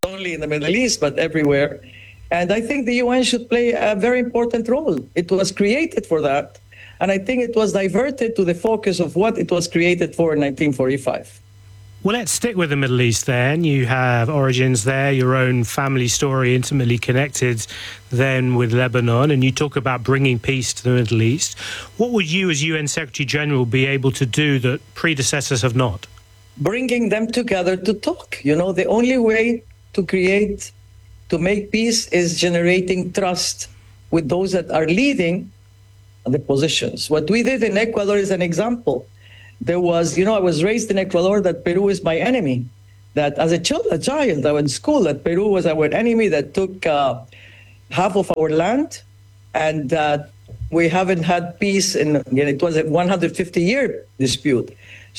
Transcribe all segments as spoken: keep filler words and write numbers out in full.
only in the Middle East, but everywhere. And I think the U N should play a very important role. It was created for that. And I think it was diverted to the focus of what it was created for in nineteen forty-five. Well, let's stick with the Middle East then. You have origins there, your own family story intimately connected then with Lebanon, and you talk about bringing peace to the Middle East. What would you as U N Secretary General be able to do that predecessors have not? Bringing them together to talk. You know, the only way to create, to make peace is generating trust with those that are leading the positions. What we did in Ecuador is an example. There was, you know, I was raised in Ecuador that Peru is my enemy. That as a child, a child, I went to school that Peru was our enemy that took uh, half of our land, and uh, we haven't had peace in, you know, it was a one hundred fifty year dispute.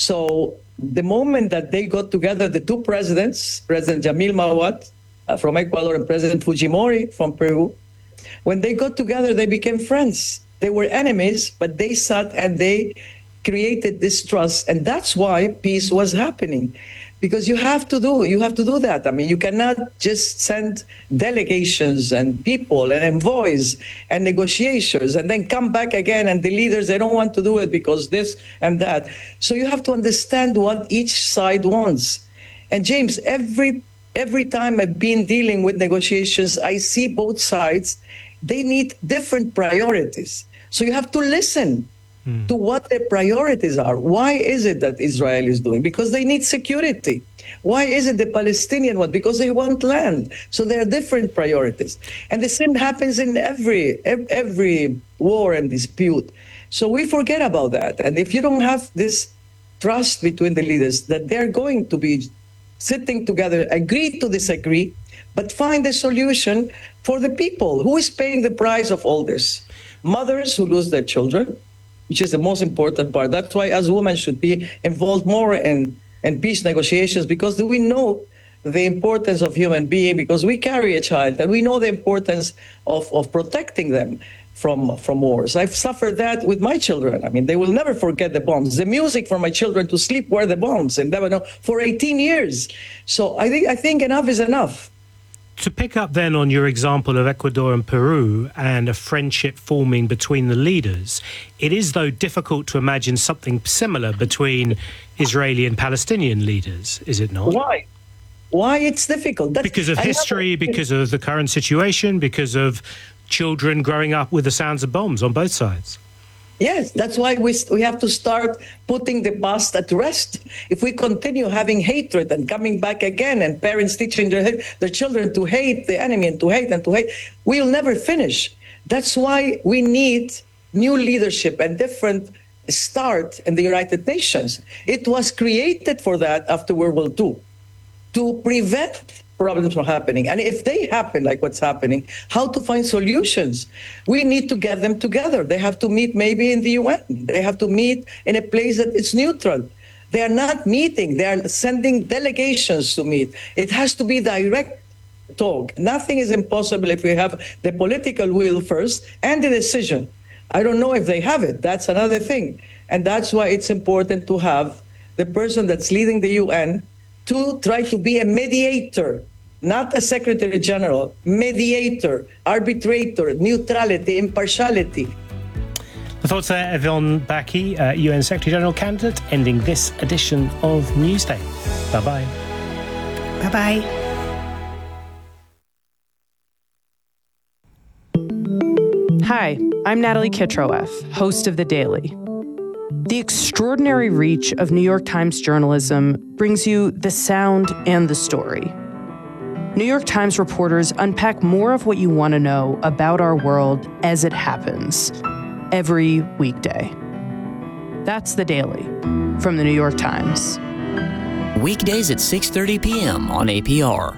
So the moment that they got together, the two presidents, President Jamil Mahuad uh, from Ecuador and President Fujimori from Peru, when they got together, they became friends. They were enemies, but they sat and they created this trust, and that's why peace was happening. Because you have to do, you have to do that. I mean, you cannot just send delegations and people and envoys and negotiations and then come back again and the leaders, they don't want to do it because this and that. So you have to understand what each side wants. And James, every every time I've been dealing with negotiations, I see both sides, they need different priorities. So you have to listen mm. to what their priorities are. Why is it that Israel is doing? Because they need security. Why is it the Palestinian one? Because they want land. So there are different priorities. And the same happens in every every war and dispute. So we forget about that. And if you don't have this trust between the leaders that they're going to be sitting together, agree to disagree, but find a solution for the people. Who is paying the price of all this? Mothers who lose their children, which is the most important part. That's why as women should be involved more in, in peace negotiations, because we know the importance of human being, because we carry a child and we know the importance of, of protecting them from, from wars. I've suffered that with my children. I mean, they will never forget the bombs. The music for my children to sleep were the bombs in Lebanon for eighteen years. So I think, I think enough is enough. To pick up then on your example of Ecuador and Peru and a friendship forming between the leaders, it is, though, difficult to imagine something similar between Israeli and Palestinian leaders, is it not? Why? Why it's difficult? That's, because of history, because of the current situation, because of children growing up with the sounds of bombs on both sides. Yes, that's why we we have to start putting the past at rest. If we continue having hatred and coming back again and parents teaching their, their children to hate the enemy and to hate and to hate, we'll never finish. That's why we need new leadership and different start in the United Nations. It was created for that after World War Two, to prevent problems from happening. And if they happen, like what's happening, how to find solutions? We need to get them together. They have to meet maybe in the U N. They have to meet in a place that is neutral. They are not meeting. They are sending delegations to meet. It has to be direct talk. Nothing is impossible if we have the political will first and the decision. I don't know if they have it. That's another thing. And that's why it's important to have the person that's leading the U N to try to be a mediator, not a secretary general, mediator, arbitrator, neutrality, impartiality. The thoughts there, Yvonne Baki, uh, U N Secretary General candidate, ending this edition of Newsday. Bye-bye. Bye-bye. Hi, I'm Natalie Kitroeff, host of The Daily. The extraordinary reach of New York Times journalism brings you the sound and the story. New York Times reporters unpack more of what you want to know about our world as it happens every weekday. That's The Daily from The New York Times. Weekdays at six thirty p.m. on A P R.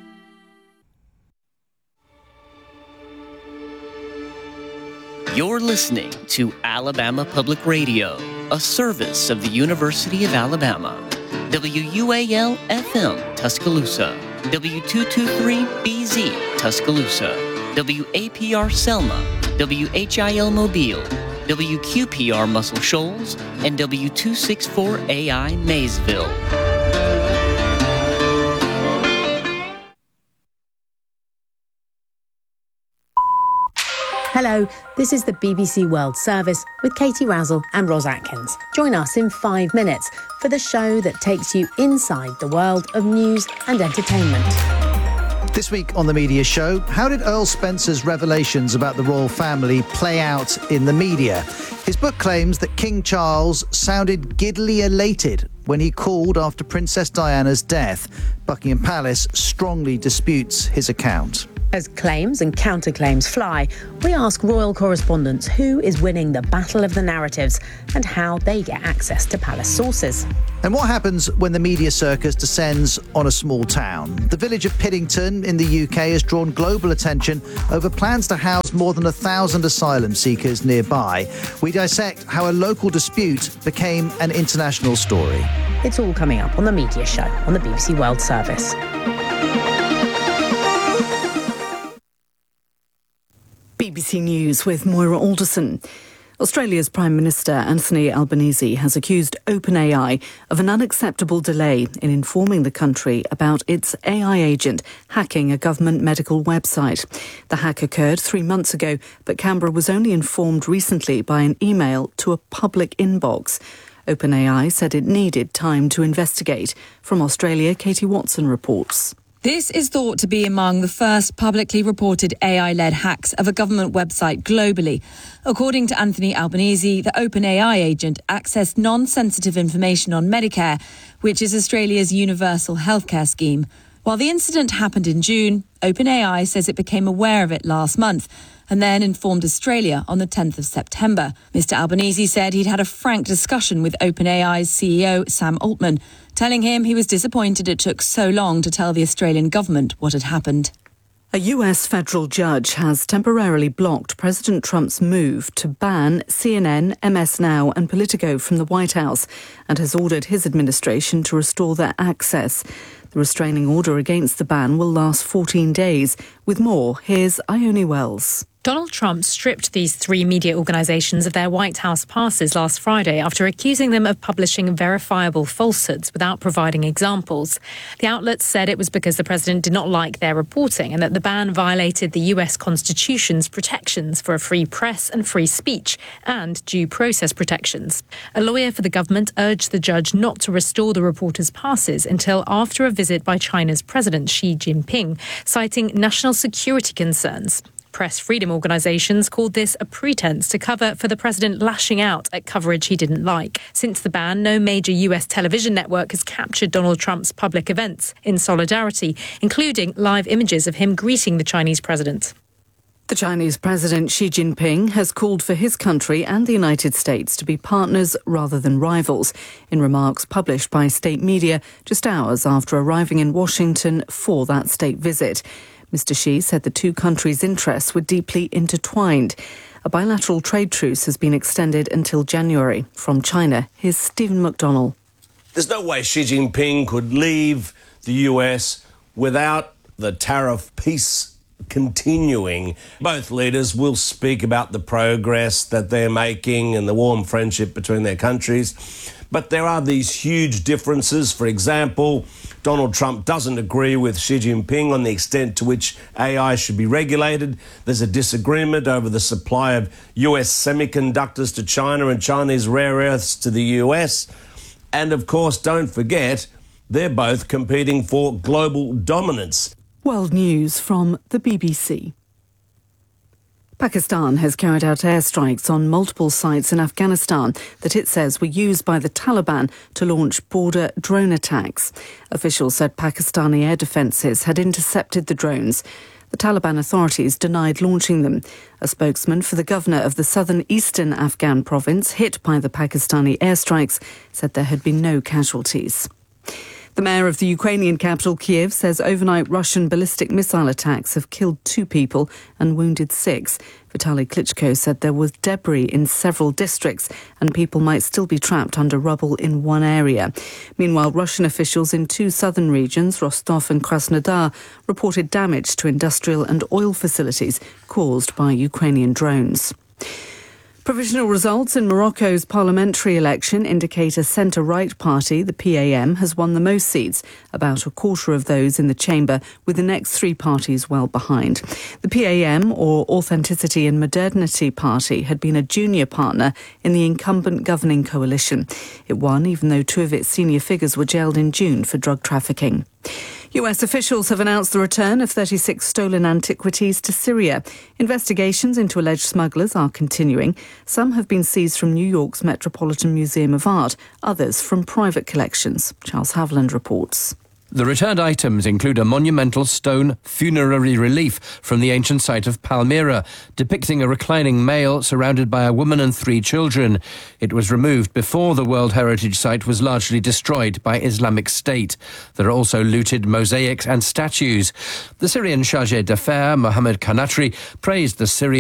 You're listening to Alabama Public Radio, a service of the University of Alabama. W U A L F M Tuscaloosa, W two twenty-three B Z Tuscaloosa, W A P R Selma, W H I L Mobile, W Q P R Muscle Shoals, and W two sixty-four A I Maysville. Hello, this is the B B C World Service with Katie Razzle and Ros Atkins. Join us in five minutes for the show that takes you inside the world of news and entertainment. This week on The Media Show, how did Earl Spencer's revelations about the royal family play out in the media? His book claims that King Charles sounded giddily elated when he called after Princess Diana's death. Buckingham Palace strongly disputes his account. As claims and counterclaims fly, we ask royal correspondents who is winning the battle of the narratives and how they get access to palace sources. And what happens when the media circus descends on a small town? The village of Piddington in the U K has drawn global attention over plans to house more than a thousand asylum seekers nearby. We dissect how a local dispute became an international story. It's all coming up on The Media Show on the B B C World Service. B B C News with Moira Alderson. Australia's Prime Minister Anthony Albanese has accused OpenAI of an unacceptable delay in informing the country about its A I agent hacking a government medical website. The hack occurred three months ago, but Canberra was only informed recently by an email to a public inbox. OpenAI said it needed time to investigate. From Australia, Katie Watson reports. This is thought to be among the first publicly reported A I-led hacks of a government website globally. According to Anthony Albanese, the OpenAI agent accessed non-sensitive information on Medicare, which is Australia's universal healthcare scheme. While the incident happened in June, OpenAI says it became aware of it last month and then informed Australia on the tenth of September. Mister Albanese said he'd had a frank discussion with OpenAI's C E O, Sam Altman, telling him he was disappointed it took so long to tell the Australian government what had happened. A U S federal judge has temporarily blocked President Trump's move to ban C N N, M S Now and Politico from the White House and has ordered his administration to restore their access. The restraining order against the ban will last fourteen days. With more, here's Ione Wells. Donald Trump stripped these three media organisations of their White House passes last Friday after accusing them of publishing verifiable falsehoods without providing examples. The outlets said it was because the president did not like their reporting and that the ban violated the U S Constitution's protections for a free press and free speech and due process protections. A lawyer for the government urged the judge not to restore the reporters' passes until after a visit by China's President Xi Jinping, citing national security concerns. Press freedom organisations called this a pretense to cover for the president lashing out at coverage he didn't like. Since the ban, no major U S television network has captured Donald Trump's public events in solidarity, including live images of him greeting the Chinese president. The Chinese President Xi Jinping has called for his country and the United States to be partners rather than rivals, in remarks published by state media just hours after arriving in Washington for that state visit. Mister Xi said the two countries' interests were deeply intertwined. A bilateral trade truce has been extended until January. From China, here's Stephen McDonnell. There's no way Xi Jinping could leave the U S without the tariff peace continuing. Both leaders will speak about the progress that they're making and the warm friendship between their countries. But there are these huge differences. For example, Donald Trump doesn't agree with Xi Jinping on the extent to which A I should be regulated. There's a disagreement over the supply of U S semiconductors to China and Chinese rare earths to the U S. And of course, don't forget, they're both competing for global dominance. World News from the B B C. Pakistan has carried out airstrikes on multiple sites in Afghanistan that it says were used by the Taliban to launch border drone attacks. Officials said Pakistani air defences had intercepted the drones. The Taliban authorities denied launching them. A spokesman for the governor of the southern eastern Afghan province hit by the Pakistani airstrikes said there had been no casualties. The mayor of the Ukrainian capital, Kiev, says overnight Russian ballistic missile attacks have killed two people and wounded six. Vitaly Klitschko said there was debris in several districts and people might still be trapped under rubble in one area. Meanwhile, Russian officials in two southern regions, Rostov and Krasnodar, reported damage to industrial and oil facilities caused by Ukrainian drones. Provisional results in Morocco's parliamentary election indicate a centre-right party, the P A M, has won the most seats, about a quarter of those in the chamber, with the next three parties well behind. The P A M, or Authenticity and Modernity Party, had been a junior partner in the incumbent governing coalition. It won even though two of its senior figures were jailed in June for drug trafficking. U S officials have announced the return of thirty-six stolen antiquities to Syria. Investigations into alleged smugglers are continuing. Some have been seized from New York's Metropolitan Museum of Art, others from private collections. Charles Haviland reports. The returned items include a monumental stone funerary relief from the ancient site of Palmyra, depicting a reclining male surrounded by a woman and three children. It was removed before the World Heritage Site was largely destroyed by Islamic State. There are also looted mosaics and statues. The Syrian chargé d'affaires, Mohammed Kanatri, praised the Syrian